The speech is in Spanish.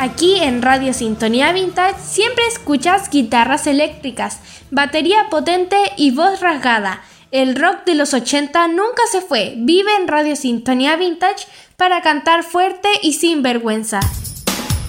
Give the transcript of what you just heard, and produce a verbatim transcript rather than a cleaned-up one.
Aquí en Radio Sintonía Vintage siempre escuchas guitarras eléctricas, batería potente y voz rasgada. El rock de los ochenta nunca se fue. Vive en Radio Sintonía Vintage para cantar fuerte y sin vergüenza.